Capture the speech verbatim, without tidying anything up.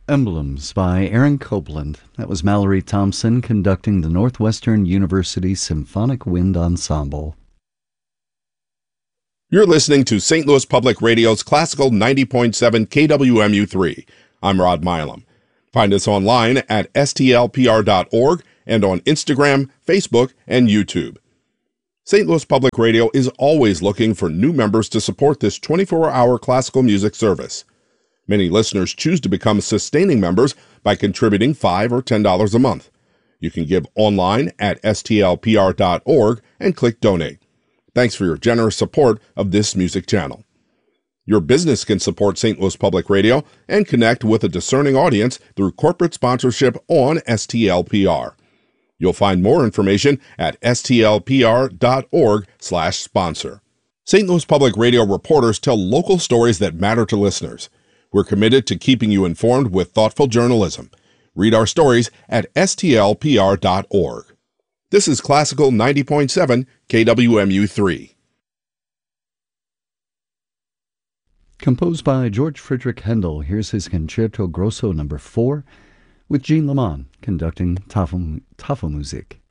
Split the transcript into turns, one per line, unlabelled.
Emblems by Aaron Copland. That was Mallory Thompson conducting the Northwestern University Symphonic Wind Ensemble.
You're listening to Saint Louis Public Radio's Classical ninety point seven K W M U three. I'm Rod Milam. Find us online at S T L P R dot org and on Instagram, Facebook, and YouTube. Saint Louis Public Radio is always looking for new members to support this twenty-four hour classical music service. Many listeners choose to become sustaining members by contributing five dollars or ten dollars a month. You can give online at S T L P R dot org and click Donate. Thanks for your generous support of this music channel. Your business can support Saint Louis Public Radio and connect with a discerning audience through corporate sponsorship on S T L P R. You'll find more information at S T L P R dot org slash sponsor. Saint Louis Public Radio reporters tell local stories that matter to listeners. We're committed to keeping you informed with thoughtful journalism. Read our stories at S T L P R dot org. This is Classical ninety point seven K W M U three.
Composed by George Friedrich Handel, here's his Concerto Grosso number four, with Jean Lamont conducting Tafelmusik.